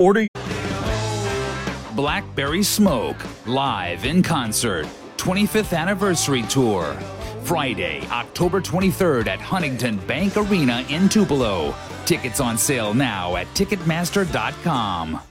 Order Blackberry Smoke, live in concert, 25th anniversary tour. Friday, October 23rd at Huntington Bank Arena in Tupelo. Tickets on sale now at Ticketmaster.com.